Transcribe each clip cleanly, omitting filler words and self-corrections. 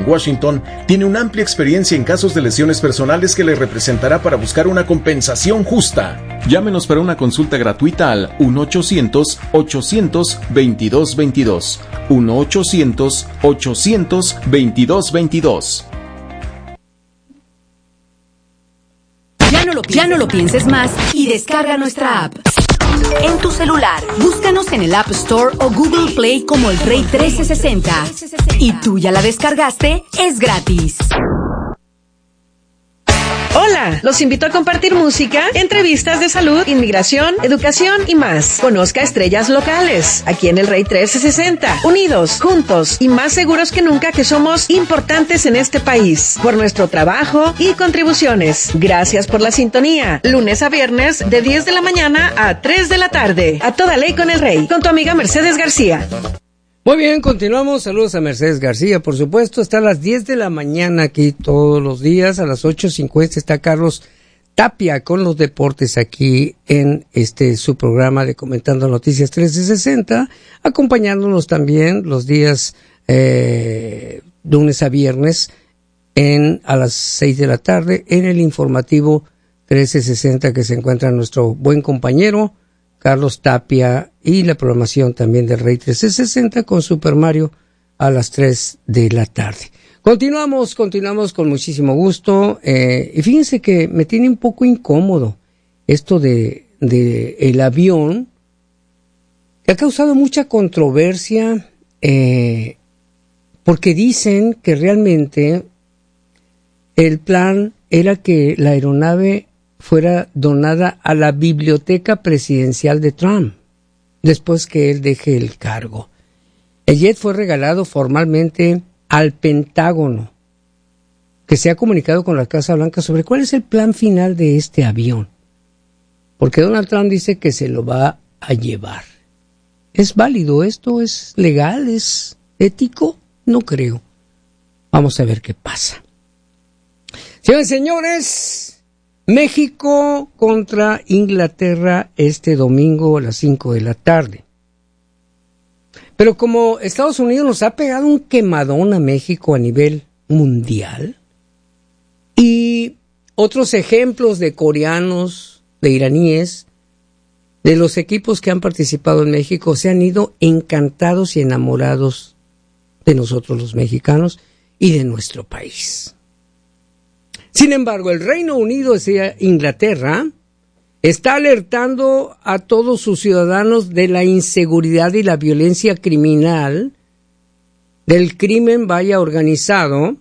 en Washington, tiene una amplia experiencia en casos de lesiones personales que le representará para buscar una compensación justa. Llámenos para una consulta gratuita al 1-800-800-2222. 1-800-800-2222. Ya no lo pienses más y descarga nuestra app. En tu celular, búscanos en el App Store o Google Play como El Rey 1360. ¿Y tú ya la descargaste? Es gratis. Hola, los invito a compartir música, entrevistas de salud, inmigración, educación y más. Conozca estrellas locales, aquí en El Rey 1360. Unidos, juntos y más seguros que nunca que somos importantes en este país. Por nuestro trabajo y contribuciones. Gracias por la sintonía. Lunes a viernes de 10 de la mañana a 3 de la tarde. A toda ley con El Rey. Con tu amiga Mercedes García. Muy bien, continuamos. Saludos a Mercedes García, por supuesto. Está a las 10 de la mañana aquí todos los días. A las 8:50 está Carlos Tapia con los deportes aquí en su programa de Comentando Noticias 1360, acompañándonos también los días lunes a viernes a las 6 de la tarde en el informativo 1360 que se encuentra nuestro buen compañero Carlos Tapia, y la programación también del Rey 1360 con Super Mario a las 3 de la tarde. Continuamos con muchísimo gusto, y fíjense que me tiene un poco incómodo esto de el avión, que ha causado mucha controversia, porque dicen que realmente el plan era que la aeronave fuera donada a la biblioteca presidencial de Trump, después que él deje el cargo. El jet fue regalado formalmente al Pentágono, que se ha comunicado con la Casa Blanca sobre cuál es el plan final de este avión, porque Donald Trump dice que se lo va a llevar. ¿Es válido esto? ¿Es legal? ¿Es ético? No creo. Vamos a ver qué pasa. Señores y señores, México contra Inglaterra este domingo a las 5 de la tarde. Pero como Estados Unidos nos ha pegado un quemadón a México a nivel mundial, y otros ejemplos de coreanos, de iraníes, de los equipos que han participado en México, se han ido encantados y enamorados de nosotros los mexicanos y de nuestro país. Sin embargo, el Reino Unido, es decir, Inglaterra, está alertando a todos sus ciudadanos de la inseguridad y la violencia criminal, del crimen vaya organizado,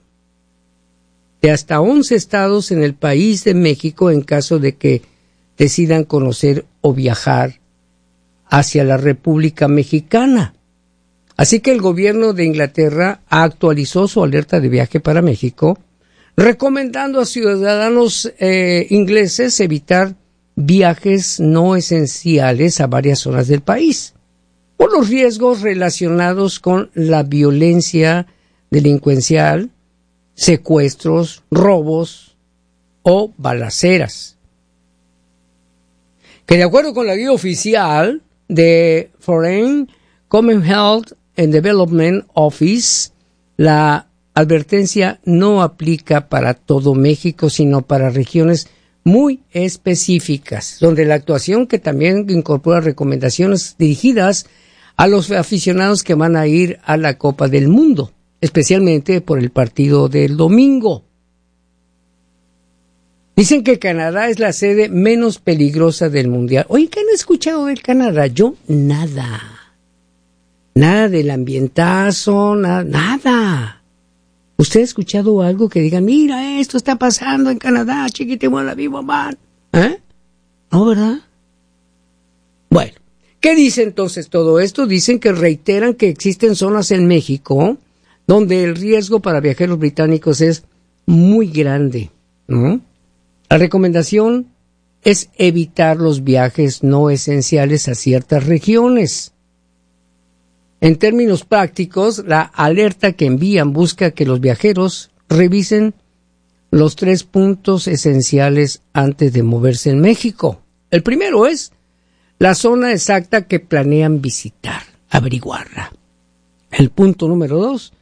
de hasta 11 estados en el país de México en caso de que decidan conocer o viajar hacia la República Mexicana. Así que el gobierno de Inglaterra actualizó su alerta de viaje para México, recomendando a ciudadanos ingleses evitar viajes no esenciales a varias zonas del país, por los riesgos relacionados con la violencia delincuencial, secuestros, robos o balaceras. Que de acuerdo con la guía oficial de Foreign Commonwealth and Development Office, la advertencia no aplica para todo México, sino para regiones muy específicas, donde la actuación, que también incorpora recomendaciones dirigidas a los aficionados que van a ir a la Copa del Mundo, especialmente por el partido del domingo. Dicen que Canadá es la sede menos peligrosa del Mundial. Oye, ¿qué han escuchado del Canadá? Yo nada. Nada del ambientazo, nada. ¿Usted ha escuchado algo que diga, mira, esto está pasando en Canadá, chiquitimo la vivo man? ¿No, verdad? Bueno, ¿qué dice entonces todo esto? Dicen que reiteran que existen zonas en México donde el riesgo para viajeros británicos es muy grande, ¿no? La recomendación es evitar los viajes no esenciales a ciertas regiones. En términos prácticos, la alerta que envían busca que los viajeros revisen los 3 puntos esenciales antes de moverse en México. El primero es la zona exacta que planean visitar, averiguarla. El punto número 2,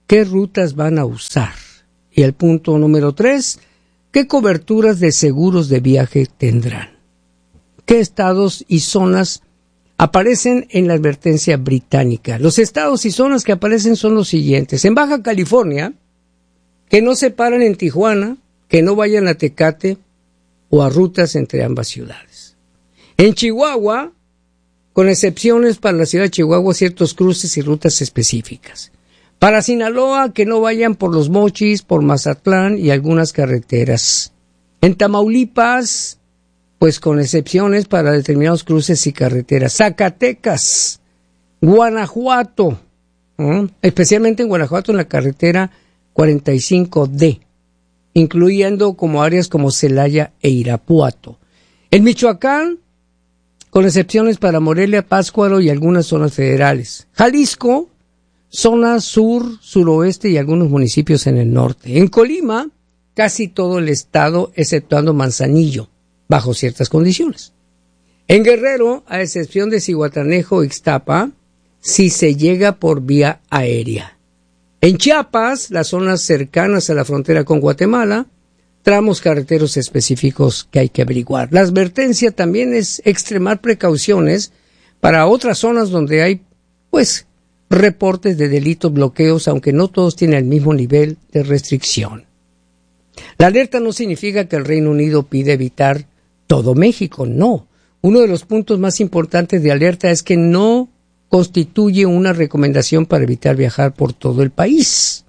¿qué rutas van a usar? Y el punto número 3, ¿qué coberturas de seguros de viaje tendrán? ¿Qué estados y zonas aparecen en la advertencia británica? Los estados y zonas que aparecen son los siguientes. En Baja California, que no se paren en Tijuana, que no vayan a Tecate o a rutas entre ambas ciudades. En Chihuahua, con excepciones para la ciudad de Chihuahua, ciertos cruces y rutas específicas. Para Sinaloa, que no vayan por Los Mochis, por Mazatlán y algunas carreteras. En Tamaulipas, pues con excepciones para determinados cruces y carreteras. Zacatecas, Guanajuato, especialmente en Guanajuato en la carretera 45D, incluyendo como áreas como Celaya e Irapuato. En Michoacán, con excepciones para Morelia, Pátzcuaro y algunas zonas federales. Jalisco, zona sur, suroeste y algunos municipios en el norte. En Colima, casi todo el estado, exceptuando Manzanillo, bajo ciertas condiciones. En Guerrero, a excepción de Zihuatanejo, Ixtapa, si se llega por vía aérea. En Chiapas, las zonas cercanas a la frontera con Guatemala, tramos carreteros específicos que hay que averiguar. La advertencia también es extremar precauciones para otras zonas donde hay, pues, reportes de delitos, bloqueos, aunque no todos tienen el mismo nivel de restricción. La alerta no significa que el Reino Unido pide evitar todo México, no. Uno de los puntos más importantes de alerta es que no constituye una recomendación para evitar viajar por todo el país.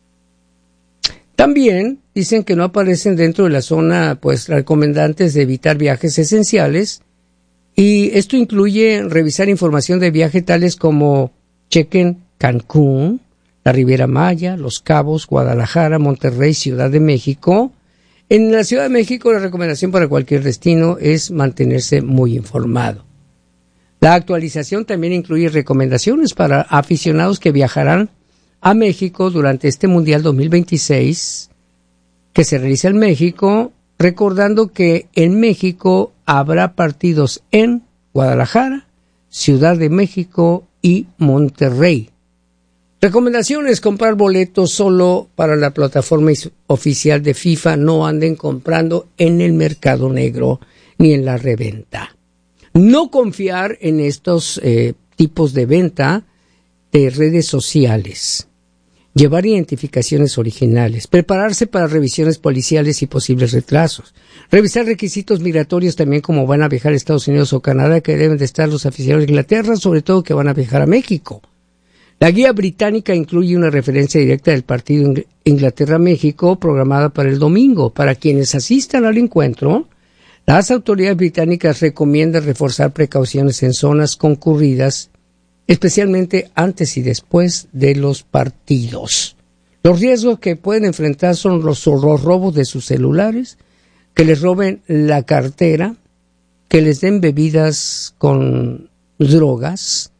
También dicen que no aparecen dentro de la zona, pues, recomendantes de evitar viajes esenciales, y esto incluye revisar información de viaje tales como chequen Cancún, la Riviera Maya, Los Cabos, Guadalajara, Monterrey, Ciudad de México. En la Ciudad de México la recomendación para cualquier destino es mantenerse muy informado. La actualización también incluye recomendaciones para aficionados que viajarán a México durante este Mundial 2026 que se realiza en México, recordando que en México habrá partidos en Guadalajara, Ciudad de México y Monterrey. Recomendaciones: comprar boletos solo para la plataforma oficial de FIFA, no anden comprando en el mercado negro ni en la reventa. No confiar en estos tipos de venta de redes sociales. Llevar identificaciones originales. Prepararse para revisiones policiales y posibles retrasos. Revisar requisitos migratorios también, como van a viajar a Estados Unidos o Canadá, que deben de estar los aficionados de Inglaterra, sobre todo que van a viajar a México. La guía británica incluye una referencia directa del partido Inglaterra-México programada para el domingo. Para quienes asistan al encuentro, las autoridades británicas recomiendan reforzar precauciones en zonas concurridas, especialmente antes y después de los partidos. Los riesgos que pueden enfrentar son los robos de sus celulares, que les roben la cartera, que les den bebidas con drogas,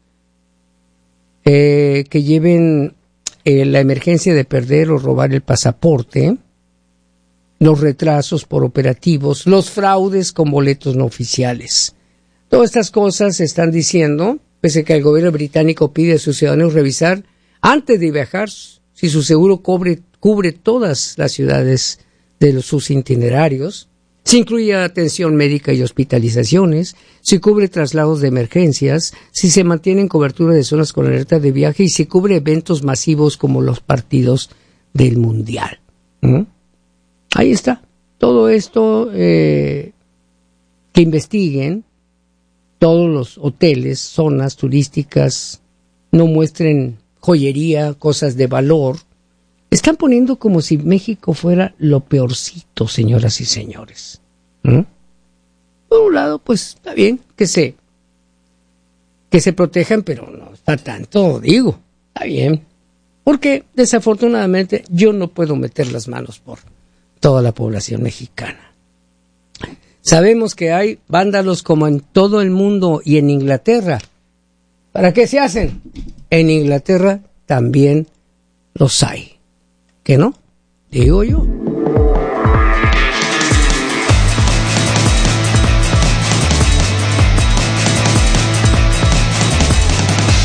que lleven la emergencia de perder o robar el pasaporte, los retrasos por operativos, los fraudes con boletos no oficiales. Todas estas cosas se están diciendo, pese a que el gobierno británico pide a sus ciudadanos revisar antes de viajar si su seguro cubre todas las ciudades de sus itinerarios, si incluye atención médica y hospitalizaciones, si cubre traslados de emergencias, si se mantiene en cobertura de zonas con alerta de viaje y si cubre eventos masivos como los partidos del Mundial. Ahí está. Todo esto que investiguen. Todos los hoteles, zonas turísticas, no muestren joyería, cosas de valor. Están poniendo como si México fuera lo peorcito, señoras y señores. Por un lado, pues está bien que se protejan, pero no está tanto, digo, está bien. Porque desafortunadamente yo no puedo meter las manos por toda la población mexicana. Sabemos que hay vándalos como en todo el mundo y en Inglaterra. ¿Para qué se hacen? En Inglaterra también los hay. ¿Qué no? Digo yo.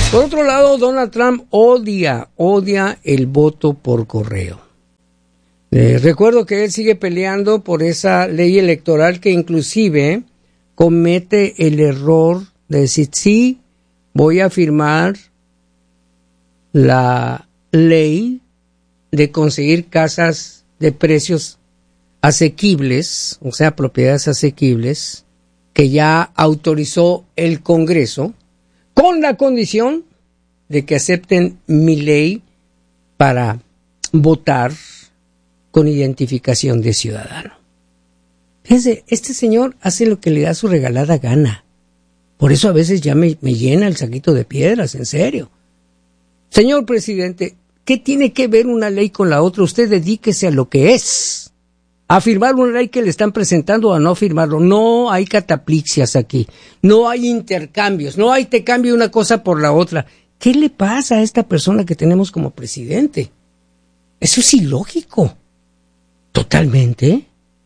Por otro lado, Donald Trump odia el voto por correo. Recuerdo que él sigue peleando por esa ley electoral que inclusive comete el error de decir, sí, voy a firmar la ley de conseguir casas de precios asequibles, o sea, propiedades asequibles, que ya autorizó el Congreso, con la condición de que acepten mi ley para votar con identificación de ciudadano. Fíjense, este señor hace lo que le da su regalada gana. Por eso a veces ya me llena el saquito de piedras, en serio. Señor presidente, ¿qué tiene que ver una ley con la otra? Usted dedíquese a lo que es. A firmar una ley que le están presentando o a no firmarlo. No hay cataplixia aquí. No hay intercambios. No hay te cambio una cosa por la otra. ¿Qué le pasa a esta persona que tenemos como presidente? Eso es ilógico. Totalmente.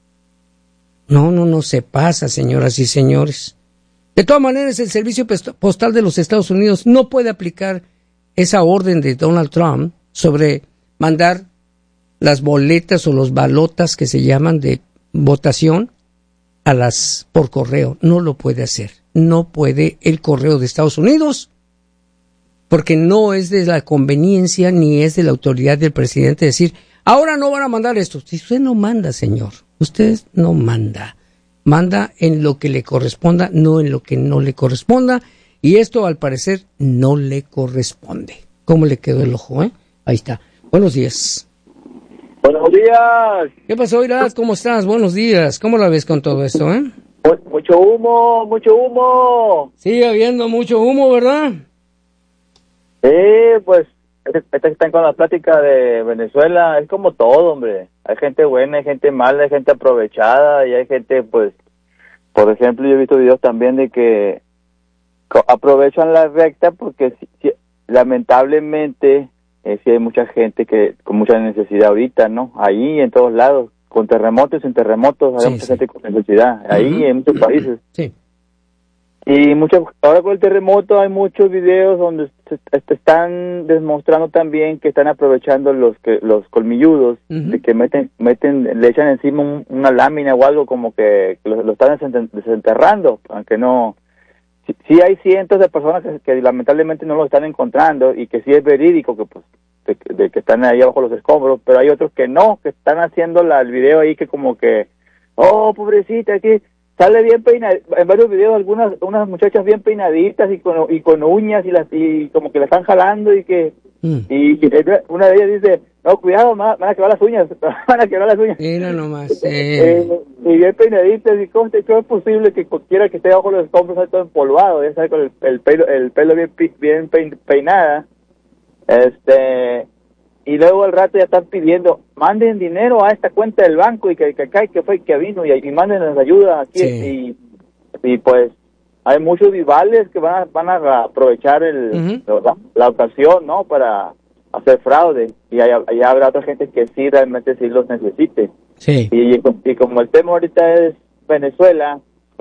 No se pasa, señoras y señores. De todas maneras, el Servicio Postal de los Estados Unidos no puede aplicar esa orden de Donald Trump sobre mandar las boletas o los balotas que se llaman de votación por correo. No lo puede hacer. No puede el correo de Estados Unidos, porque no es de la conveniencia ni es de la autoridad del presidente decir, ahora no van a mandar esto. Si usted no manda, señor, usted no manda. Manda en lo que le corresponda, no en lo que no le corresponda. Y esto, al parecer, no le corresponde. ¿Cómo le quedó el ojo, Ahí está. Buenos días. Buenos días. ¿Qué pasó, Iraz? ¿Cómo estás? Buenos días. ¿Cómo la ves con todo esto, Mucho humo. Sigue habiendo mucho humo, ¿verdad? Pues, están con la plática de Venezuela. Es como todo, hombre. Hay gente buena, hay gente mala, hay gente aprovechada y hay gente, pues, por ejemplo, yo he visto videos también de que aprovechan la recta porque lamentablemente sí hay mucha gente que con mucha necesidad ahorita, ¿no? Ahí en todos lados, con terremotos y sin terremotos, hay mucha gente con necesidad, ahí en muchos países. Sí. Y ahora con el terremoto hay muchos videos donde se están demostrando también que están aprovechando los colmilludos, de que le echan encima una lámina o algo como que lo están desenterrando, aunque no. Sí hay cientos de personas que lamentablemente no lo están encontrando y que sí es verídico que pues de que están ahí abajo los escombros, pero hay otros que no, que están haciendo el video ahí que como que, oh, pobrecita, aquí sale bien peinada, en varios videos unas muchachas bien peinaditas y con uñas y como que la están jalando y que y una de ellas dice, no, cuidado, van a quebrar las uñas, Mira nomás. Y bien peinaditas, y cómo es posible que cualquiera que esté bajo los escombros esté todo empolvado, ya sabe, con el pelo bien peinada, y luego al rato ya están pidiendo, manden dinero a esta cuenta del banco y que fue que vino y mándenos ayuda aquí. Sí. Y pues hay muchos rivales que van a aprovechar la ocasión, ¿no? Para hacer fraude, y allá habrá otra gente que sí realmente sí los necesite. Sí. Y como el tema ahorita es Venezuela,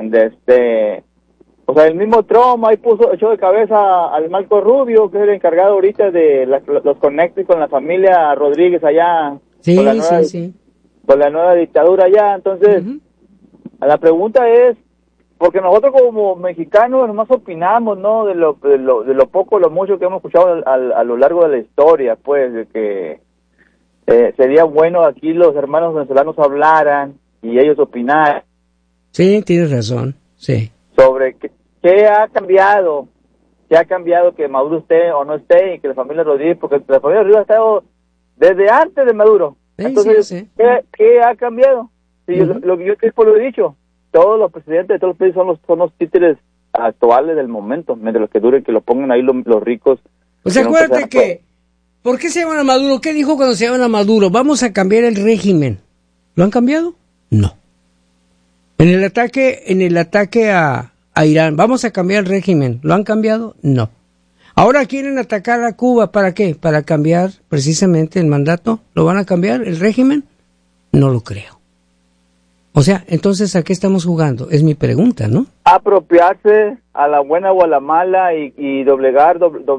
o sea, el mismo Trump ahí echó de cabeza al Marco Rubio, que es el encargado ahorita de los conectes con la familia Rodríguez allá. Sí, con la nueva, sí. Con la nueva dictadura allá. Entonces, la pregunta es, porque nosotros como mexicanos nomás opinamos, ¿no? De lo poco, lo mucho que hemos escuchado a lo largo de la historia, pues, de que sería bueno aquí los hermanos venezolanos hablaran y ellos opinaran. Sí, tienes razón, sí. Sobre qué ha cambiado que Maduro esté o no esté, y que la familia Rodríguez, porque la familia Rodríguez ha estado desde antes de Maduro. Sí, entonces, sí. ¿Qué ha cambiado? Sí, lo que yo siempre lo he dicho, todos los presidentes de todos los países son los títeres actuales del momento, mientras los que duren, que lo pongan ahí los ricos. Pues acuérdate que, ¿por qué se llaman a Maduro? ¿Qué dijo cuando se llaman a Maduro? Vamos a cambiar el régimen. ¿Lo han cambiado? No. En el ataque a Irán, ¿vamos a cambiar el régimen? ¿Lo han cambiado? No. Ahora quieren atacar a Cuba, ¿para qué? ¿Para cambiar precisamente el mandato? ¿Lo van a cambiar el régimen? No lo creo. O sea, entonces, ¿a qué estamos jugando? Es mi pregunta, ¿no? Apropiarse a la buena o a la mala y doblegar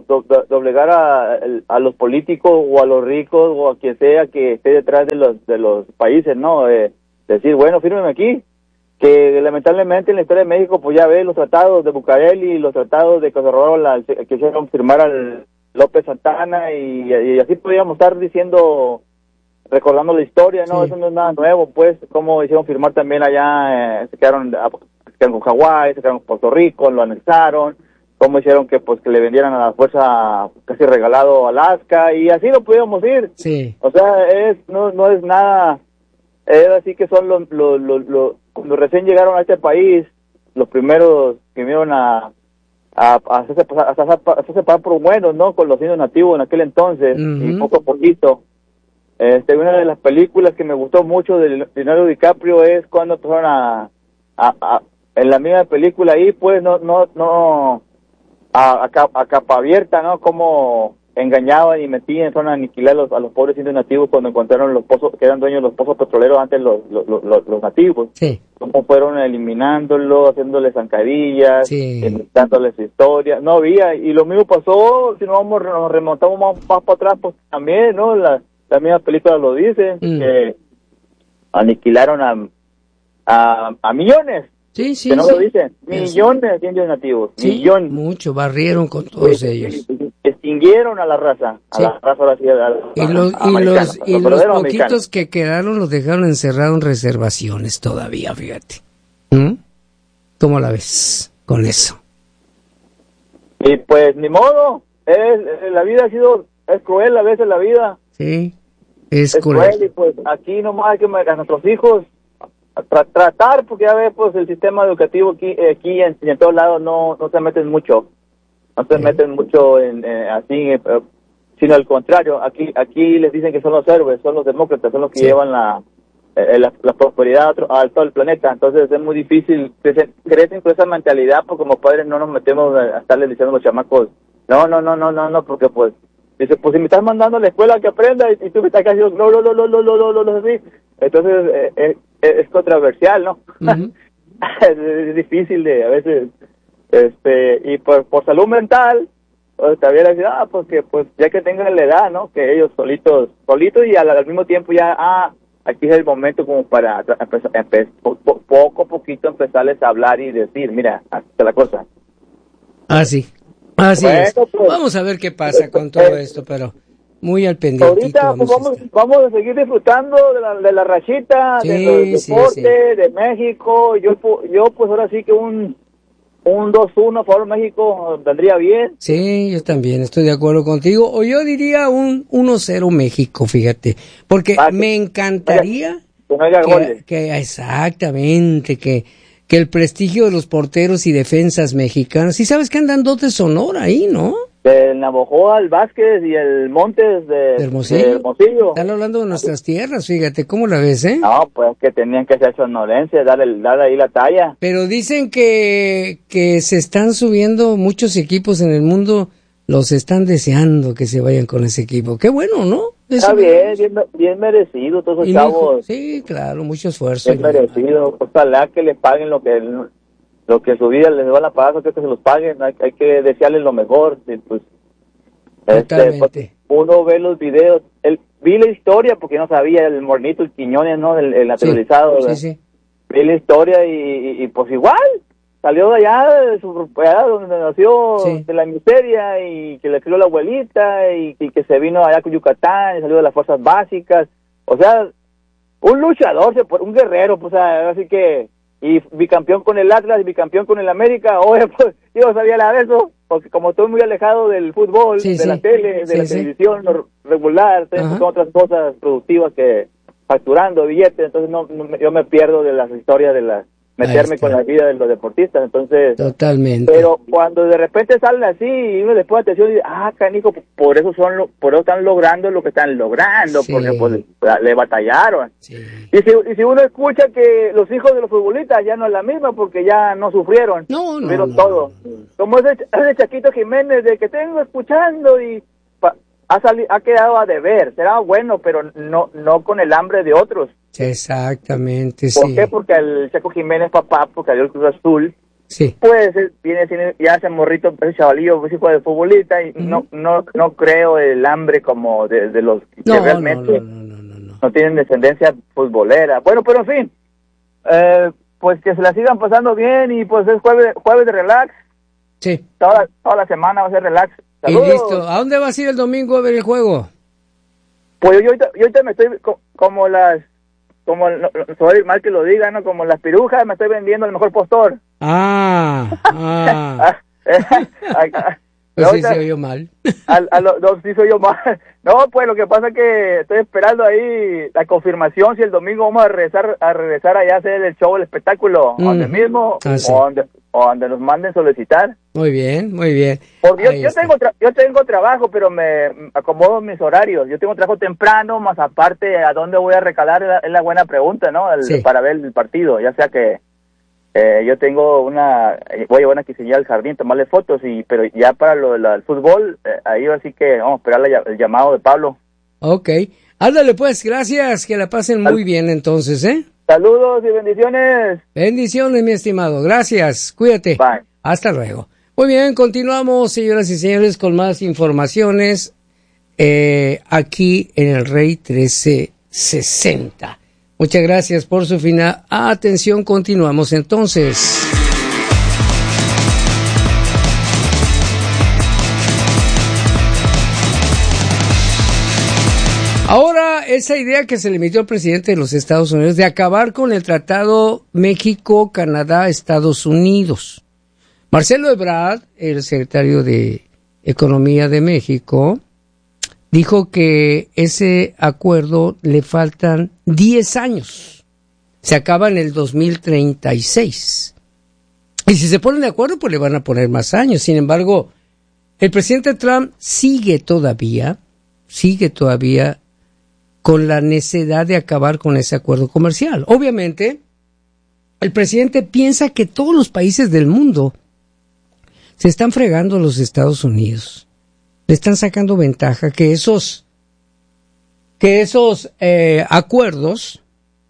a los políticos o a los ricos o a quien sea que esté detrás de los países, ¿no? Decir, bueno, fírmeme aquí, que lamentablemente en la historia de México, pues ya ves los tratados de Bucareli, los tratados de que se robaron que hicieron firmar al López Santana y así podríamos estar diciendo, recordando la historia, ¿no? Sí. Eso no es nada nuevo, pues, como hicieron firmar también allá, se quedaron con Hawái, se quedaron con Puerto Rico, lo anexaron, cómo hicieron que pues que le vendieran a la fuerza casi regalado Alaska, y así lo podíamos ir. Sí. O sea, no es nada, así que son cuando recién llegaron a este país, los primeros que vinieron a hacerse pasar por buenos, ¿no? Con los indios nativos en aquel entonces, y poco a poquito. Una de las películas que me gustó mucho de Leonardo DiCaprio es cuando empezaron en la misma película ahí, pues, a capa abierta, ¿no? Como engañaban y metían, fueron a aniquilar a los pobres indios nativos cuando encontraron los pozos, que eran dueños de los pozos petroleros antes los nativos. Sí. Cómo fueron eliminándolos, haciéndoles zancadillas, sí, dándoles historias. No había, y lo mismo pasó, si nos remontamos más para atrás, pues también, ¿no? La misma película lo dice, que aniquilaron a millones. Sí, sí, que no sí. lo dicen, millones de indios nativos, sí, millones. Mucho, barrieron con todos ellos. Extinguieron a la raza, ahora sí, y los poquitos americanos que quedaron los dejaron encerrados en reservaciones todavía, fíjate. ¿Cómo la ves con eso? Y pues, ni modo, la vida es cruel a veces la vida. Sí, es cruel. Y pues aquí nomás hay que a nuestros hijos tratar, porque ya ves, pues el sistema educativo aquí en todos lados no se meten mucho, meten mucho así, sino al contrario, aquí les dicen que son los héroes, son los demócratas, son los que llevan la prosperidad a todo el planeta. Entonces es muy difícil, crecen con esa mentalidad, porque como padres no nos metemos a estarles diciendo a los chamacos, no, porque pues, dice, pues si me estás mandando a la escuela que aprenda y tú me estás casi no, así. Entonces es controversial, ¿no? Es difícil a veces, y por salud mental, pues también decir, pues que ya que tengan la edad, ¿no? Que ellos solitos y al mismo tiempo ya, aquí es el momento como para poco a poquito empezarles a hablar y decir, mira, así está la cosa. Así es. Pues, vamos a ver qué pasa con todo esto, pero muy al pendiente. Ahorita pues, vamos a seguir disfrutando de la rachita, del deporte, de México. Yo pues ahora sí que un 2-1 a favor de México vendría bien. Sí, yo también estoy de acuerdo contigo. O yo diría un 1-0 México, fíjate. Porque me encantaría que exactamente, que el prestigio de los porteros y defensas mexicanos. Sí sabes que andan dos de Sonora ahí, ¿no? El Navojoa, el Vázquez y el Montes de Hermosillo. Están hablando de nuestras tierras, fíjate, ¿cómo la ves, No, pues que tenían que ser sonorenses, darle ahí la talla. Pero dicen que se están subiendo muchos equipos en el mundo, los están deseando que se vayan con ese equipo. Qué bueno, ¿no? Está bien merecido, todos esos chavos. Sí, claro, mucho esfuerzo. Bien merecido, ojalá que les paguen lo que su vida les van a pagar, que se los paguen, hay que desearles lo mejor. Pues, uno ve los videos, vi la historia porque no sabía, el Mornito, el Quiñones, ¿no? El naturalizado. Sí. Vi la historia y pues igual, salió de allá, donde nació, de la miseria, y que le crió la abuelita, y que se vino allá con Yucatán, y salió de las fuerzas básicas. O sea, un luchador, un guerrero, pues así que... Y bicampeón con el Atlas y bicampeón con el América. Oye, pues yo sabía nada de eso, porque como estoy muy alejado del fútbol, la tele, de la televisión regular, tengo otras cosas productivas que facturando billetes, entonces yo me pierdo de las historias de meterme con la vida de los deportistas, entonces... Totalmente. Pero cuando de repente salen así y uno les pone atención y dice, canijo, por eso están logrando lo que están logrando, porque pues le batallaron. Sí. Y si uno escucha que los hijos de los futbolistas ya no es la misma, porque ya no sufrieron, sufrieron todo. Como ese Chaquito Jiménez de que tengo escuchando y ha quedado a deber, será bueno, pero no con el hambre de otros. Exactamente, ¿Por sí. qué? Porque el Chaco Jiménez, papá, porque dio el Cruz Azul, Sí. pues viene ya ese morrito, ese chavalillo, pues hijo de futbolista, y no creo el hambre como de los que realmente no tienen descendencia futbolera. Bueno, pero en fin, pues que se la sigan pasando bien, y pues es jueves de relax. Sí. Toda la semana va a ser relax. ¡Saludos! Y listo. ¿A dónde vas a ir el domingo a ver el juego? Pues yo ahorita me estoy soy mal que lo diga, ¿no? Como las pirujas, me estoy vendiendo el mejor postor. Pues sí se oyó mal. Sí se oyó mal. No, pues lo que pasa es que estoy esperando ahí la confirmación si el domingo vamos a regresar allá a hacer el show, el espectáculo, donde mismo, sí. o donde nos manden solicitar. Muy bien, muy bien. Porque yo tengo trabajo, pero me acomodo mis horarios. Yo tengo trabajo temprano, más aparte a dónde voy a recalar es la buena pregunta, ¿no? Para ver el partido, ya sea que yo voy a llevar una quinceañera al jardín, tomarle fotos, pero ya para el fútbol, ahí así que vamos a esperar el llamado de Pablo. Ok, ándale pues, gracias, que la pasen muy bien entonces, ¿eh? Saludos y bendiciones. Bendiciones, mi estimado, gracias, cuídate. Bye. Hasta luego. Muy bien, continuamos, señoras y señores, con más informaciones aquí en el Rey 1360. Muchas gracias por su fina atención. Continuamos entonces. Ahora, esa idea que se le emitió al presidente de los Estados Unidos de acabar con el tratado México-Canadá-Estados Unidos. Marcelo Ebrard, el secretario de Economía de México, dijo que ese acuerdo le faltan 10 años. Se acaba en el 2036. Y si se ponen de acuerdo, pues le van a poner más años. Sin embargo, el presidente Trump sigue todavía con la necesidad de acabar con ese acuerdo comercial. Obviamente, el presidente piensa que todos los países del mundo se están fregando a los Estados Unidos. Le están sacando ventaja, que esos acuerdos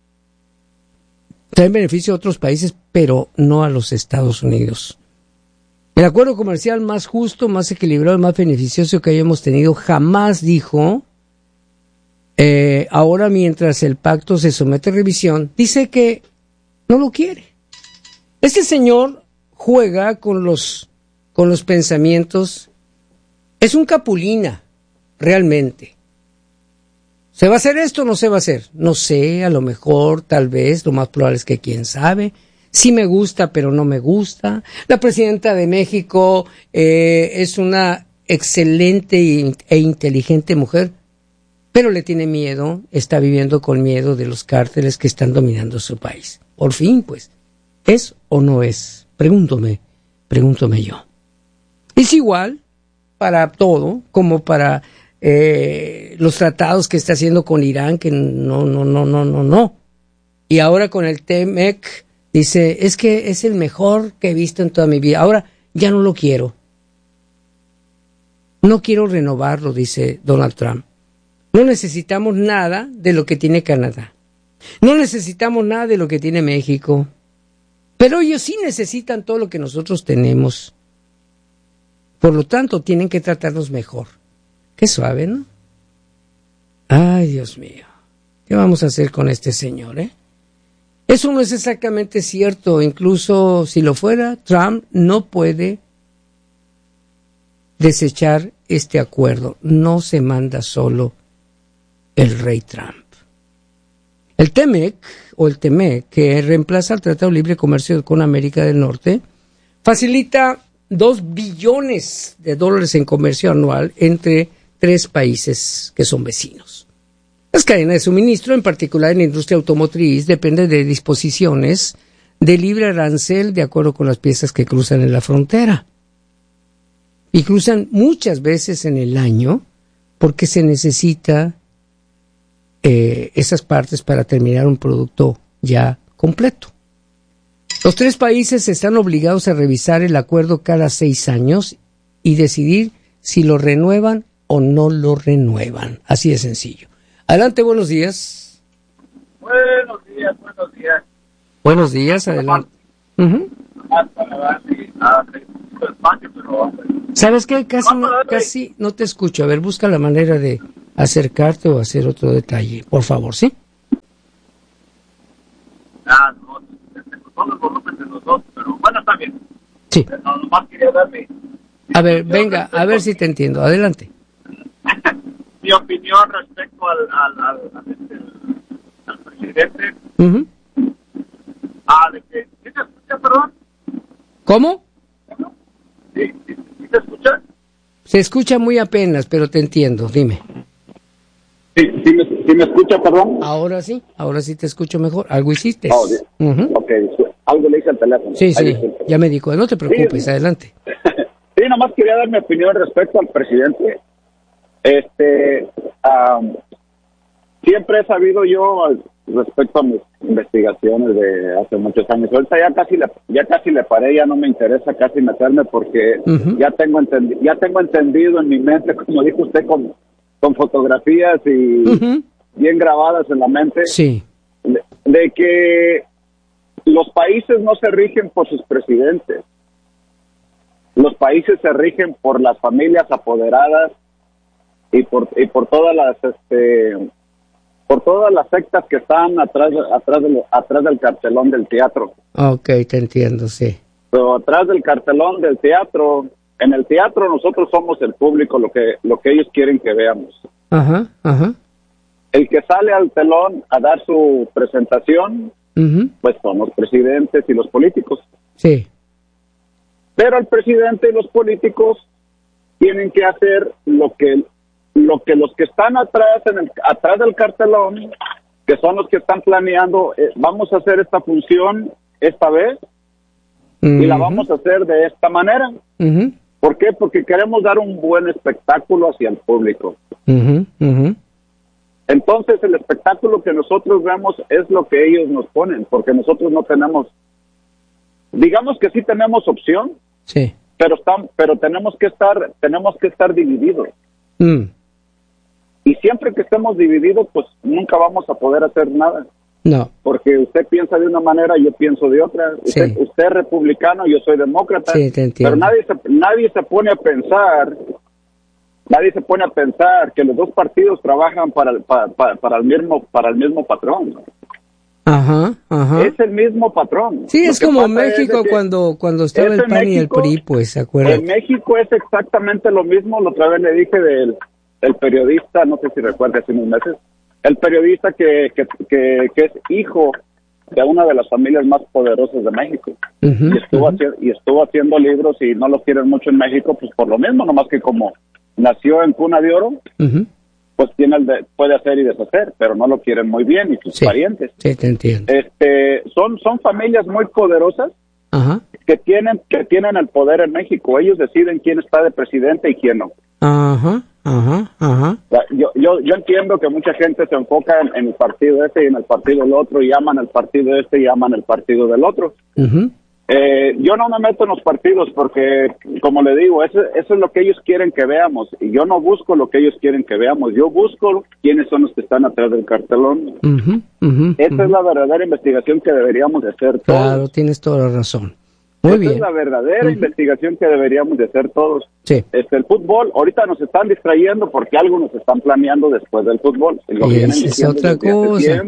traen beneficio a otros países, pero no a los Estados Unidos. El acuerdo comercial más justo, más equilibrado, más beneficioso que hayamos tenido jamás, dijo. Ahora, mientras el pacto se somete a revisión, dice que no lo quiere. Este señor juega con los pensamientos. Es un capulina, realmente. ¿Se va a hacer esto o no se va a hacer? No sé, a lo mejor, tal vez, lo más probable es que quién sabe. Sí me gusta, pero no me gusta. La presidenta de México es una excelente e inteligente mujer, pero le tiene miedo, está viviendo con miedo de los cárteles que están dominando su país. Por fin, pues, ¿es o no es? Pregúntome yo. Es igual para todo, como para los tratados que está haciendo con Irán, que no. Y ahora con el TMEC, dice, es que es el mejor que he visto en toda mi vida. Ahora ya no lo quiero. No quiero renovarlo, dice Donald Trump. No necesitamos nada de lo que tiene Canadá. No necesitamos nada de lo que tiene México. Pero ellos sí necesitan todo lo que nosotros tenemos. Por lo tanto, tienen que tratarnos mejor. Qué suave, ¿no? Ay, Dios mío. ¿Qué vamos a hacer con este señor, Eso no es exactamente cierto. Incluso si lo fuera, Trump no puede desechar este acuerdo. No se manda solo el rey Trump. El TEMEC, que reemplaza el Tratado de Libre Comercio con América del Norte, facilita $2 billones en comercio anual entre 3 países que son vecinos. Las cadenas de suministro, en particular en la industria automotriz, dependen de disposiciones de libre arancel de acuerdo con las piezas que cruzan en la frontera. Y cruzan muchas veces en el año porque se necesita esas partes para terminar un producto ya completo. Los 3 países están obligados a revisar el acuerdo cada 6 años y decidir si lo renuevan o no lo renuevan. Así de sencillo. Adelante, buenos días. Buenos días, buenos días. Buenos días, adelante. ¿Sabes qué? Casi no te escucho. A ver, busca la manera de acercarte o hacer otro detalle, por favor, ¿sí? Con los volúmenes de los dos, pero bueno, está bien. Sí. Nomás quería darme... A ver, venga, a ver si te entiendo. Adelante. Mi opinión respecto al presidente. Uh-huh. ¿De qué? ¿Sí se escucha, perdón? ¿Cómo? ¿Sí se escucha? Se escucha muy apenas, pero te entiendo. Dime. Sí me escucha, perdón. Ahora sí te escucho mejor. Algo hiciste. Uh-huh. Ok, algo le hice al teléfono. Sí, ya me di cuenta. No te preocupes, adelante. Sí, nomás quería dar mi opinión respecto al presidente. Siempre he sabido yo respecto a mis investigaciones de hace muchos años. Ahorita ya casi le paré, ya no me interesa casi meterme porque uh-huh. ya tengo entendido en mi mente, como dijo usted, con fotografías y uh-huh. bien grabadas en la mente, sí, de que los países no se rigen por sus presidentes. Los países se rigen por las familias apoderadas y por todas las sectas que están atrás del cartelón del teatro. Okay, te entiendo, sí. Pero atrás del cartelón del teatro, en el teatro nosotros somos el público, lo que ellos quieren que veamos. Ajá, ajá. El que sale al telón a dar su presentación, uh-huh. pues son los presidentes y los políticos. Sí. Pero el presidente y los políticos tienen que hacer lo que los que están atrás del cartelón, que son los que están planeando, vamos a hacer esta función esta vez uh-huh. y la vamos a hacer de esta manera. Uh-huh. ¿Por qué? Porque queremos dar un buen espectáculo hacia el público. Uh-huh. Uh-huh. Entonces el espectáculo que nosotros vemos es lo que ellos nos ponen, porque nosotros no tenemos, digamos que sí tenemos opción, sí, pero tenemos que estar divididos. Mm. Y siempre que estemos divididos, pues nunca vamos a poder hacer nada. No. Porque usted piensa de una manera, yo pienso de otra. Usted es republicano, yo soy demócrata. Sí, te entiendo. Pero nadie se pone a pensar que los dos partidos trabajan para el mismo patrón. Ajá, ajá. Es el mismo patrón. Sí, es como México cuando estaba el PAN y el PRI, pues, ¿se acuerdan? En México es exactamente lo mismo. La otra vez le dije del periodista, no sé si recuerda, hace unos meses, el periodista que es hijo de una de las familias más poderosas de México. Uh-huh, y estuvo haciendo libros y no los quieren mucho en México, pues por lo mismo, nomás que como nació en cuna de oro, uh-huh. pues puede hacer y deshacer, pero no lo quieren muy bien, y sus parientes. Sí, te entiendo. Son familias muy poderosas, ajá. que tienen el poder en México. Ellos deciden quién está de presidente y quién no. Ajá, ajá, ajá. Yo entiendo que mucha gente se enfoca en el partido este y en el partido del otro, y aman el partido este y aman el partido del otro. Uh-huh. Yo no me meto en los partidos porque, como le digo, eso es lo que ellos quieren que veamos, y yo no busco lo que ellos quieren que veamos, yo busco quiénes son los que están atrás del cartelón. Uh-huh, uh-huh, Esa es la verdadera investigación que deberíamos de hacer todos. Claro, tienes toda la razón. Muy bien. Esa es la verdadera investigación que deberíamos de hacer todos. Sí. El fútbol, ahorita nos están distrayendo porque algo nos están planeando después del fútbol. Lo vienen es otra cosa.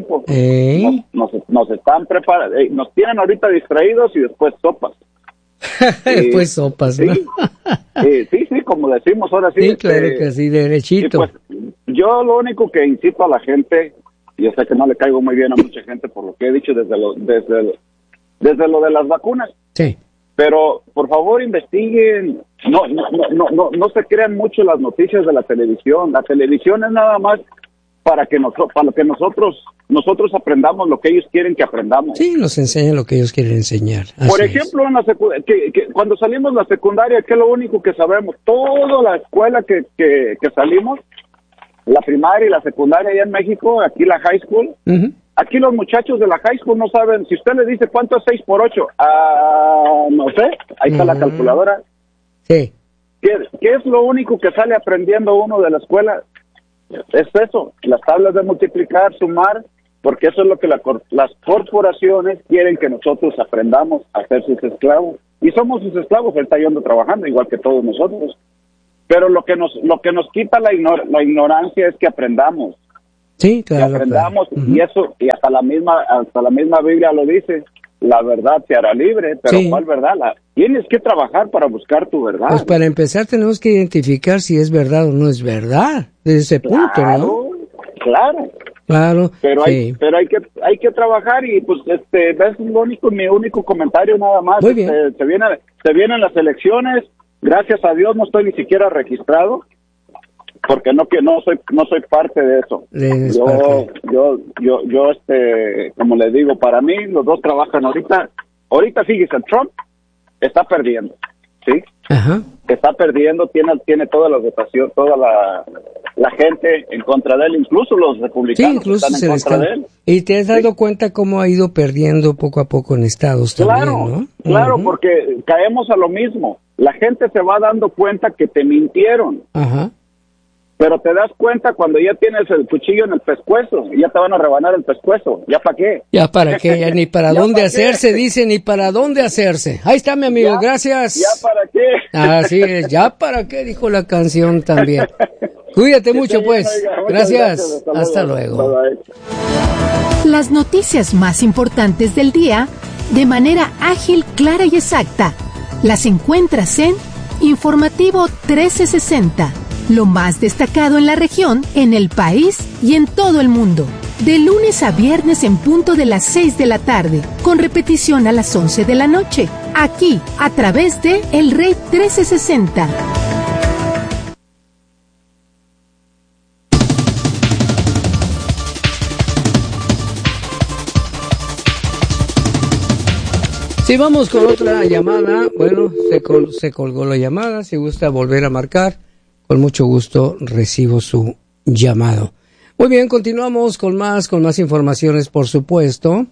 Nos están preparando, nos tienen ahorita distraídos y después sopas. Después sopas, ¿no? Sí, como decimos ahora sí. Sí, claro que sí, derechito. Pues, yo lo único que incito a la gente, y yo sé que no le caigo muy bien a mucha gente por lo que he dicho desde lo de las vacunas. Sí. Pero, por favor, investiguen. No se crean mucho las noticias de la televisión. La televisión es nada más para que nosotros aprendamos lo que ellos quieren que aprendamos. Sí, nos enseñan lo que ellos quieren enseñar. Por ejemplo, en la cuando salimos de la secundaria, ¿qué es lo único que sabemos? Toda la escuela que salimos, la primaria y la secundaria allá en México, aquí la high school, uh-huh. Aquí los muchachos de la high school no saben. Si usted le dice cuánto es 6 por 8, no sé, ahí está la calculadora. Sí. ¿Qué es lo único que sale aprendiendo uno de la escuela? Es eso, las tablas de multiplicar, sumar porque eso es lo que las corporaciones quieren que nosotros aprendamos a ser sus esclavos. Y somos sus esclavos, él está yendo trabajando igual que todos nosotros. Pero lo que nos quita la ignorancia es que aprendamos. Sí, claro. Que aprendamos, claro. Y eso, y hasta la misma Biblia lo dice, la verdad te hará libre, pero Sí. ¿cuál verdad? Tienes que trabajar para buscar tu verdad. Pues para empezar tenemos que identificar si es verdad o no es verdad, desde ese punto, ¿no? Claro. Claro, Pero sí. hay que trabajar y pues es mi único comentario nada más. Muy bien. Se vienen las elecciones, gracias a Dios no estoy ni siquiera registrado porque no soy parte de eso. Yo como les digo, para mí los dos trabajan ahorita fíjese, Trump está perdiendo, ¿sí? Ajá. Está perdiendo, tiene toda la votación, toda la gente en contra de él, incluso los Sí, republicanos incluso están se en le contra está... de él. Y te has dado cuenta cómo ha ido perdiendo poco a poco en estados también, ¿no? Claro, Ujú. porque caemos a lo mismo. La gente se va dando cuenta que te mintieron, Ajá. pero te das cuenta cuando ya tienes el cuchillo en el pescuezo, y ya te van a rebanar el pescuezo. ¿Ya para qué? Ya para qué, ya ni para ¿Ya dónde para hacerse, qué? dice, ni para dónde hacerse. Ahí está, mi amigo, gracias. ¿Ya para qué? Así es, ya para qué, dijo la canción también. Cuídate Que mucho, esté pues. bien, oiga. Muchas Gracias. Hasta luego. Bye, bye. Las noticias más importantes del día de manera ágil, clara y exacta. Las encuentras en Informativo 1360. Lo más destacado en la región, en el país y en todo el mundo. De lunes a viernes en punto de las 6 de la tarde, con repetición a las 11 de la noche. Aquí, a través de El Rey 1360. Sí, vamos con otra llamada. Bueno, se colgó la llamada. Si gusta volver a marcar, con mucho gusto recibo su llamado. Muy bien, continuamos con más informaciones, por supuesto.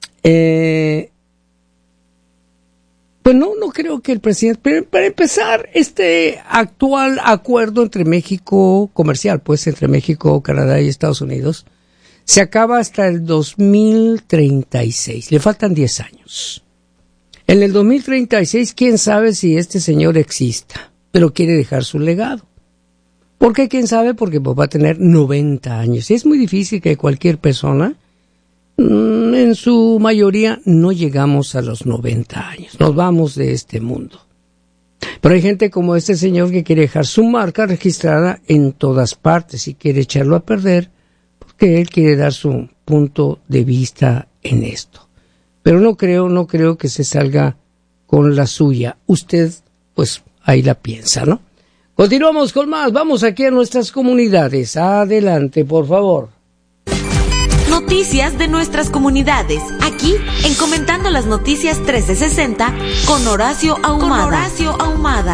Pues no creo que el presidente... Pero para empezar, este actual acuerdo entre México, comercial, pues, entre México, Canadá y Estados Unidos, se acaba hasta el 2036. Le faltan 10 años. En el 2036, quién sabe si este señor exista, pero quiere dejar su legado. ¿Por qué? ¿Quién sabe? Porque pues, va a tener 90 años. Y es muy difícil que cualquier persona, en su mayoría, no llegamos a los 90 años. Nos vamos de este mundo. Pero hay gente como este señor que quiere dejar su marca registrada en todas partes y quiere echarlo a perder porque él quiere dar su punto de vista en esto. Pero no creo que se salga con la suya. Usted, pues, ahí la piensa, ¿no? Continuamos con más. Vamos aquí a nuestras comunidades. Adelante, por favor. Noticias de nuestras comunidades. Aquí, en Comentando las Noticias 1360, con Horacio Ahumada.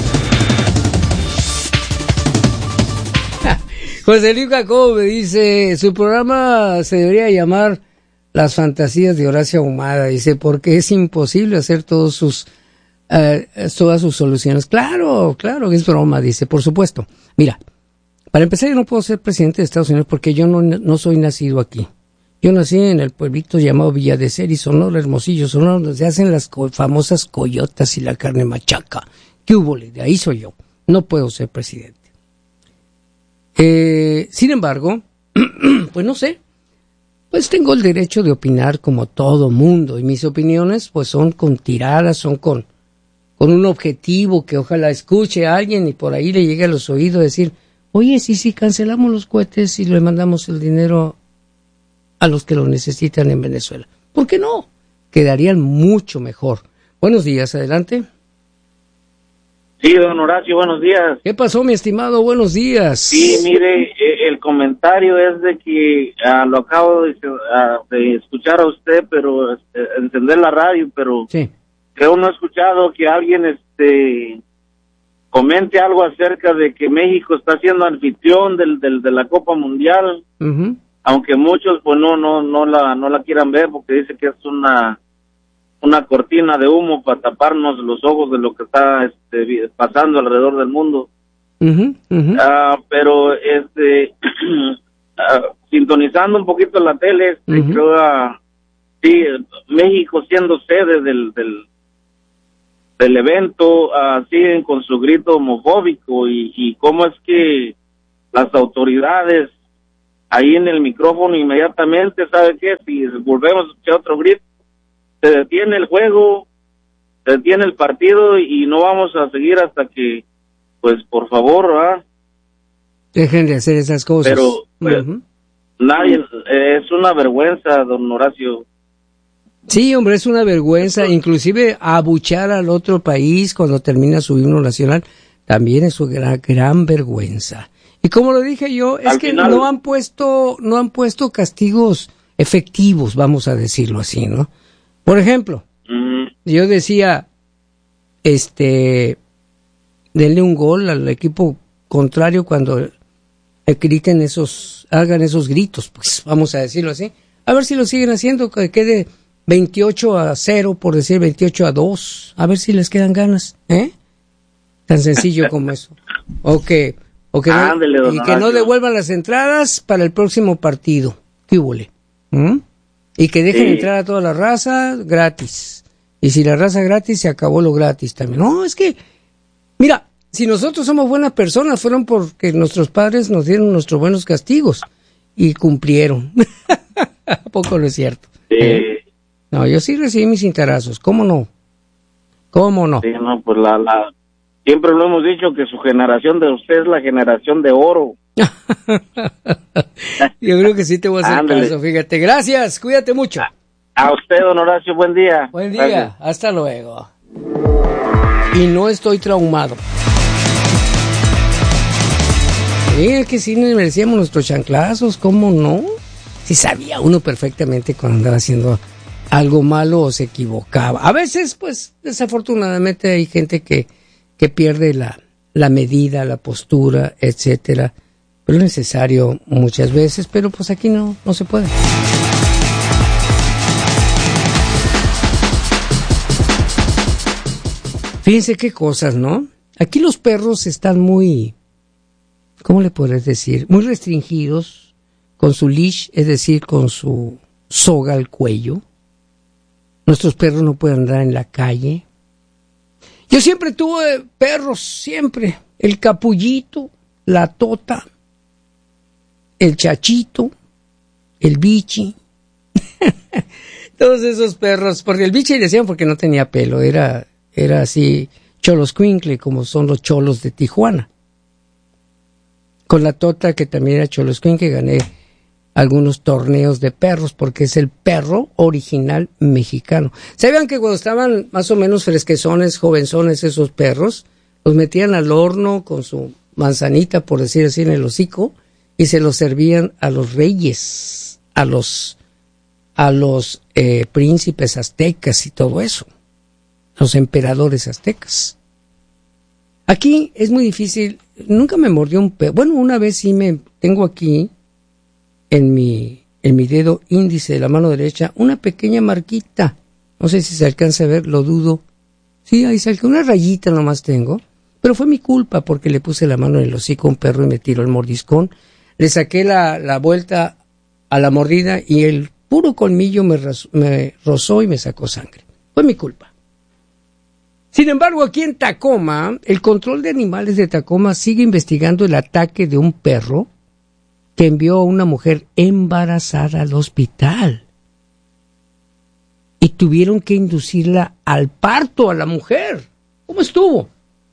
José Luis Jacobo me dice, su programa se debería llamar Las Fantasías de Horacio Ahumada. Dice, porque es imposible hacer todas sus soluciones. Claro, es broma, dice, por supuesto. Mira, para empezar, yo no puedo ser presidente de Estados Unidos porque yo no soy nacido aquí. Yo nací en el pueblito llamado Villa de Ceri, Sonora, Hermosillo, Sonora, donde se hacen las famosas coyotas y la carne machaca. ¿Qué hubo? De ahí soy yo. No puedo ser presidente. Sin embargo, pues no sé. Pues tengo el derecho de opinar como todo mundo. Y mis opiniones, pues son con tiradas, son con un objetivo que ojalá escuche a alguien y por ahí le llegue a los oídos decir, oye, sí, cancelamos los cohetes y le mandamos el dinero a los que lo necesitan en Venezuela. ¿Por qué no? Quedarían mucho mejor. Buenos días, adelante. Sí, don Horacio, buenos días. ¿Qué pasó, mi estimado? Buenos días. Sí, mire, el comentario es de que lo acabo de escuchar a usted, pero encender la radio, pero sí. Creo no he escuchado que alguien comente algo acerca de que México está siendo anfitrión de la Copa Mundial, aunque muchos pues no la quieran ver porque dice que es una cortina de humo para taparnos los ojos de lo que está pasando alrededor del mundo. Pero sintonizando un poquito la tele, creo, sí, México siendo sede del evento, siguen con su grito homofóbico y cómo es que las autoridades ahí en el micrófono inmediatamente, ¿sabe qué? Si volvemos a escuchar otro grito, se detiene el juego, se detiene el partido y no vamos a seguir hasta que, pues, por favor, ¿verdad? Dejen de hacer esas cosas. Pero, pues, nadie, es una vergüenza, don Horacio. Sí, hombre, es una vergüenza, inclusive abuchar al otro país cuando termina su himno nacional, también es una gran vergüenza. Y como lo dije yo, es que no han puesto castigos efectivos, vamos a decirlo así, ¿no? Por ejemplo, yo decía, denle un gol al equipo contrario cuando griten hagan esos gritos, pues vamos a decirlo así. A ver si lo siguen haciendo, que quede 28-0, por decir 28-2, a ver si les quedan ganas, tan sencillo como eso. Ándale, y que no devuelvan las entradas para el próximo partido. ¿Qué huele? Y que dejen entrar a toda la raza gratis. Y si la raza gratis, se acabó lo gratis también. No, es que, mira, si nosotros somos buenas personas, fueron porque nuestros padres nos dieron nuestros buenos castigos y cumplieron. ¿A poco no es cierto? No, yo sí recibí mis cintarazos. ¿Cómo no? ¿Cómo no? Sí, no, pues siempre lo hemos dicho que su generación de usted es la generación de oro. Yo creo que sí te voy a hacer caso, fíjate. Gracias, cuídate mucho. A usted, don Horacio, buen día. Buen día, gracias. Hasta luego. Y no estoy traumado. Sí, es que sí nos merecíamos nuestros chanclazos, ¿cómo no? Sí sabía uno perfectamente cuando andaba haciendo algo malo o se equivocaba. A veces, pues, desafortunadamente hay gente que pierde la medida, la postura, etcétera. Pero es necesario muchas veces, pero pues aquí no se puede. Fíjense qué cosas, ¿no? Aquí los perros están muy, ¿cómo le podrías decir? Muy restringidos con su leash, es decir, con su soga al cuello. Nuestros perros no pueden andar en la calle. Yo siempre tuve perros, siempre. El capullito, la tota, el chachito, el bichi. Todos esos perros, porque el bichi decían porque no tenía pelo, era así choloscuincle, como son los cholos de Tijuana. Con la tota, que también era choloscuincle, gané algunos torneos de perros, porque es el perro original mexicano. ¿Sabían que cuando estaban más o menos fresquezones, jovenzones esos perros, los metían al horno con su manzanita, por decir así, en el hocico, y se los servían a los reyes, a los príncipes aztecas y todo eso, los emperadores aztecas? Aquí es muy difícil, nunca me mordió un perro. Bueno, una vez sí tengo aquí en mi dedo índice de la mano derecha una pequeña marquita. No sé si se alcanza a ver, lo dudo. Sí, ahí se alcanza, una rayita nomás tengo. Pero fue mi culpa porque le puse la mano en el hocico a un perro y me tiró el mordiscón. Le saqué la vuelta a la mordida y el puro colmillo me rozó y me sacó sangre. Fue mi culpa. Sin embargo, aquí en Tacoma, el control de animales de Tacoma sigue investigando el ataque de un perro que envió a una mujer embarazada al hospital. Y tuvieron que inducirla al parto a la mujer. ¿Cómo estuvo?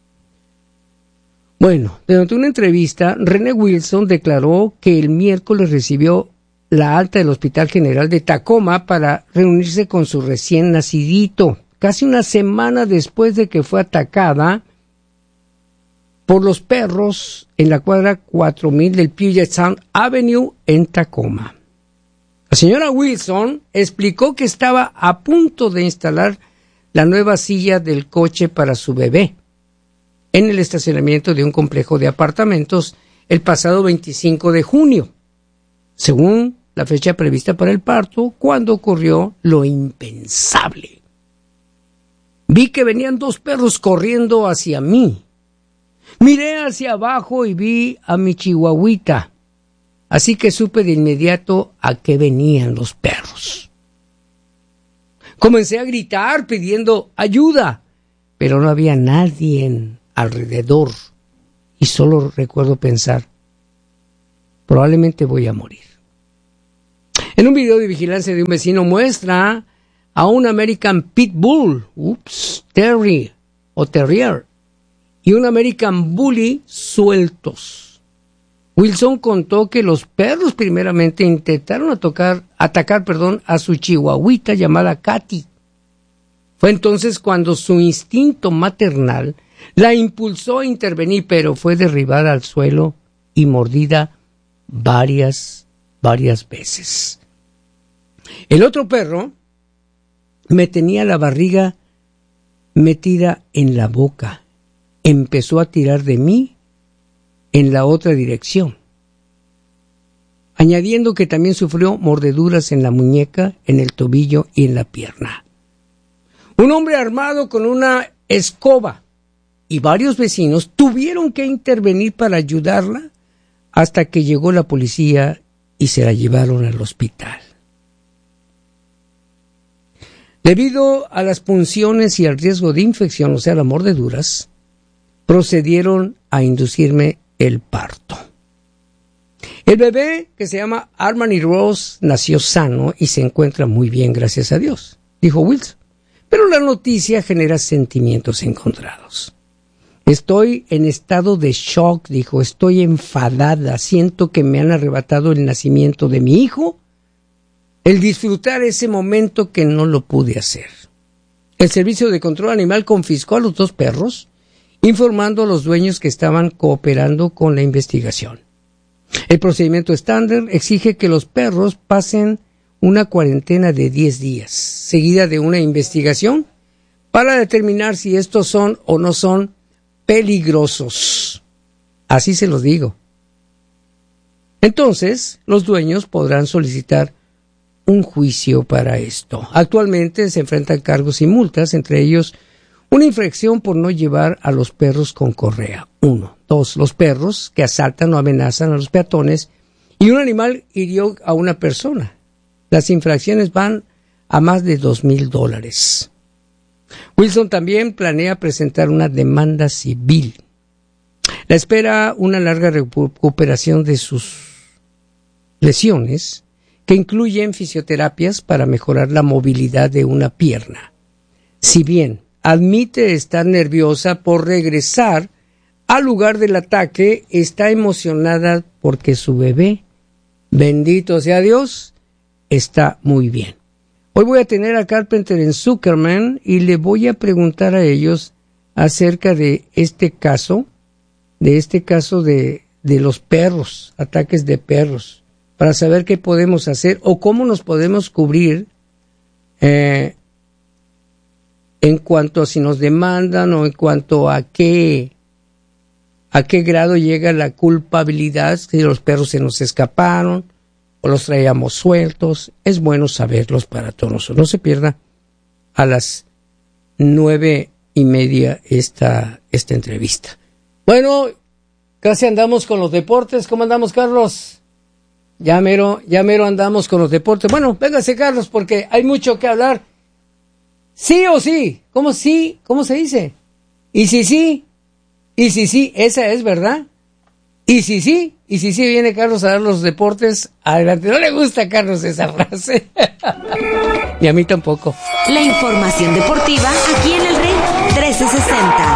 Bueno, durante una entrevista, Renee Wilson declaró que el miércoles recibió la alta del Hospital General de Tacoma para reunirse con su recién nacidito, casi una semana después de que fue atacada por los perros en la cuadra 4000 del Puget Sound Avenue en Tacoma. La señora Wilson explicó que estaba a punto de instalar la nueva silla del coche para su bebé en el estacionamiento de un complejo de apartamentos el pasado 25 de junio, según la fecha prevista para el parto, cuando ocurrió lo impensable. Vi que venían dos perros corriendo hacia mí. Miré hacia abajo y vi a mi chihuahuita. así que supe de inmediato a qué venían los perros. Comencé a gritar pidiendo ayuda, pero no había nadie alrededor y solo recuerdo pensar, probablemente voy a morir. En un video de vigilancia de un vecino muestra a un American Pitbull, Terrier, y un American Bully sueltos. Wilson contó que los perros primeramente intentaron atacar a su chihuahuita llamada Katy. Fue entonces cuando su instinto maternal la impulsó a intervenir, pero fue derribada al suelo y mordida varias veces. El otro perro me tenía la barriga metida en la boca. Empezó a tirar de mí en la otra dirección, añadiendo que también sufrió mordeduras en la muñeca, en el tobillo y en la pierna. Un hombre armado con una escoba y varios vecinos tuvieron que intervenir para ayudarla hasta que llegó la policía y se la llevaron al hospital. Debido a las punciones y al riesgo de infección, o sea, las mordeduras, procedieron a inducirme el parto. El bebé, que se llama Armani Rose, nació sano y se encuentra muy bien, gracias a Dios, dijo Wilson. Pero la noticia genera sentimientos encontrados. Estoy en estado de shock, dijo, estoy enfadada, siento que me han arrebatado el nacimiento de mi hijo, el disfrutar ese momento que no lo pude hacer. El Servicio de Control Animal confiscó a los 2 perros, informando a los dueños que estaban cooperando con la investigación. El procedimiento estándar exige que los perros pasen una cuarentena de 10 días, seguida de una investigación para determinar si estos son o no son peligrosos. Así se los digo. Entonces, los dueños podrán solicitar un juicio para esto. Actualmente se enfrentan cargos y multas, entre ellos una infracción por no llevar a los perros con correa. 1. 2. Los perros que asaltan o amenazan a los peatones y un animal hirió a una persona. Las infracciones van a más de $2,000. Wilson también planea presentar una demanda civil. La espera una larga recuperación de sus lesiones, que incluyen fisioterapias para mejorar la movilidad de una pierna. Si bien admite estar nerviosa por regresar al lugar del ataque, está emocionada porque su bebé, bendito sea Dios, está muy bien. Hoy voy a tener a Carpenter en Zuckerman y le voy a preguntar a ellos acerca de este caso de los perros, ataques de perros, para saber qué podemos hacer o cómo nos podemos cubrir en cuanto a si nos demandan o en cuanto a qué grado llega la culpabilidad, si los perros se nos escaparon o los traíamos sueltos. Es bueno saberlos para todos nosotros. No se pierda a las 9:30 esta entrevista. Bueno, casi andamos con los deportes. ¿Cómo andamos, Carlos? Ya mero andamos con los deportes. Bueno, véngase, Carlos, porque hay mucho que hablar. ¿Sí o sí? ¿Cómo sí? ¿Cómo se dice? ¿Y si sí? ¿Y si sí? Esa es, ¿verdad? ¿Y si sí? ¿Y si sí viene Carlos a dar los deportes? Adelante. No le gusta a Carlos esa frase. Y a mí tampoco. La información deportiva aquí en el Rey 1360.